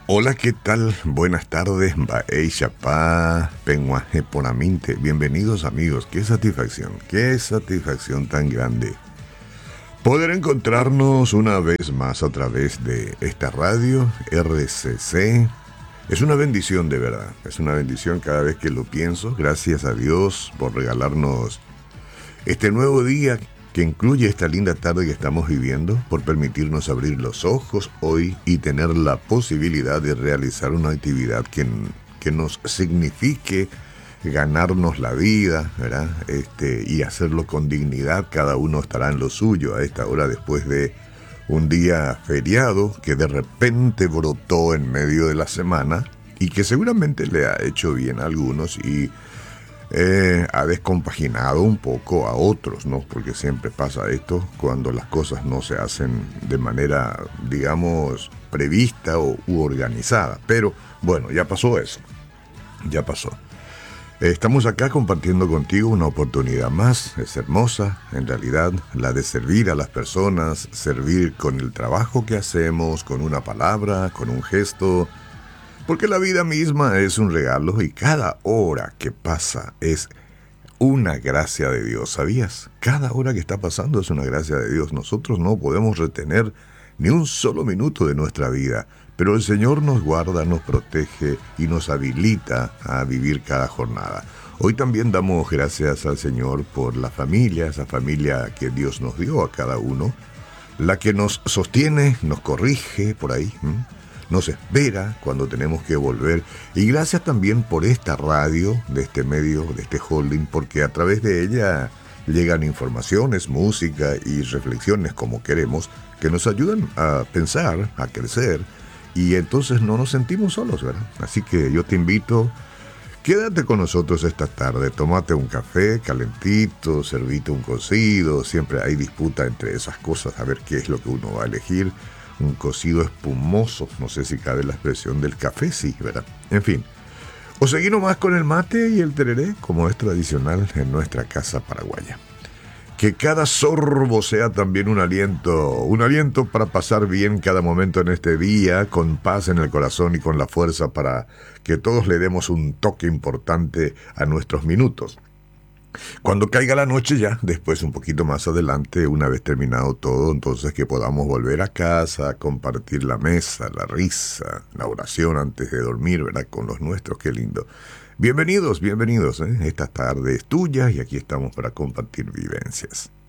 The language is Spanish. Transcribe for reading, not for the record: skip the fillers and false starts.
Hola, ¿qué tal? Buenas tardes, Baey Chapá, Penguaje Ponaminte. Bienvenidos amigos, qué satisfacción tan grande poder encontrarnos una vez más a través de esta radio RCC. Es una bendición de verdad, es una bendición cada vez que lo pienso. Gracias a Dios por regalarnos este nuevo día que incluye esta linda tarde que estamos viviendo, por permitirnos abrir los ojos hoy y tener la posibilidad de realizar una actividad que nos signifique ganarnos la vida, ¿verdad? Y hacerlo con dignidad. Cada uno estará en lo suyo a esta hora después de un día feriado que de repente brotó en medio de la semana y que seguramente le ha hecho bien a algunos y ha descompaginado un poco a otros, ¿no? Porque siempre pasa esto cuando las cosas no se hacen de manera, digamos, prevista u organizada. Pero bueno, ya pasó eso, ya pasó. Estamos acá compartiendo contigo una oportunidad más. Es hermosa, en realidad, la de servir a las personas, servir con el trabajo que hacemos, con una palabra, con un gesto. Porque la vida misma es un regalo y cada hora que pasa es una gracia de Dios, ¿sabías? Cada hora que está pasando es una gracia de Dios. Nosotros no podemos retener ni un solo minuto de nuestra vida, pero el Señor nos guarda, nos protege y nos habilita a vivir cada jornada. Hoy también damos gracias al Señor por la familia, esa familia que Dios nos dio a cada uno, la que nos sostiene, nos corrige por ahí, nos espera cuando tenemos que volver. Y gracias también por esta radio, de este medio, de este holding, porque a través de ella llegan informaciones, música y reflexiones como queremos, que nos ayudan a pensar, a crecer, y entonces no nos sentimos solos, ¿verdad? Así que yo te invito, quédate con nosotros esta tarde, tómate un café calentito, servite un cocido, siempre hay disputa entre esas cosas, a ver qué es lo que uno va a elegir. Un cocido espumoso, no sé si cabe la expresión del café, sí, ¿verdad? En fin, o seguir nomás con el mate y el tereré, como es tradicional en nuestra casa paraguaya. Que cada sorbo sea también un aliento para pasar bien cada momento en este día, con paz en el corazón y con la fuerza para que todos le demos un toque importante a nuestros minutos. Cuando caiga la noche ya, después un poquito más adelante, una vez terminado todo, entonces que podamos volver a casa, compartir la mesa, la risa, la oración antes de dormir, ¿verdad? Con los nuestros, qué lindo. Bienvenidos, esta tarde es tuya y aquí estamos para compartir vivencias.